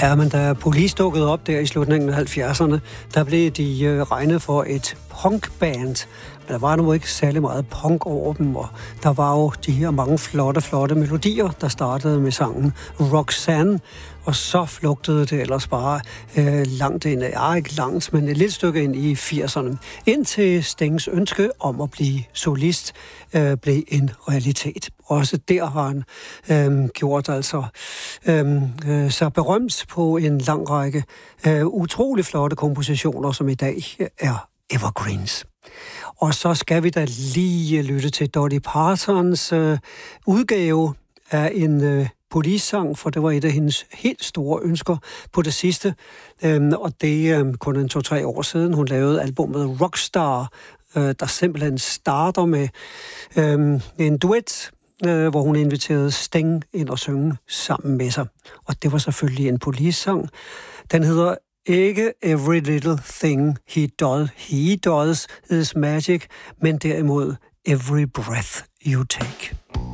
Ja, men da Police dukkede op der i slutningen af 70'erne, der blev de regnet for et punkband. Men der var nu ikke særlig meget punk over dem, og der var jo de her mange flotte melodier, der startede med sangen Roxanne, og så flugtede det ellers bare langt ind, ikke langt, men et lille stykke ind i 80'erne, indtil Stings ønske om at blive solist blev en realitet. Også der har han gjort altså så berømt på en lang række utrolig flotte kompositioner, som i dag er evergreens. Og så skal vi da lige lytte til Dolly Partons udgave af en Police-sang, for det var et af hendes helt store ønsker på det sidste. Og det er kun 2-3 år siden, hun lavede albumet Rockstar, der simpelthen starter med en duet, hvor hun inviterede Sting ind og synge sammen med sig. Og det var selvfølgelig en Police-sang. Den hedder ikke Every Little Thing He Does Is Magic, men derimod Every Breath You Take.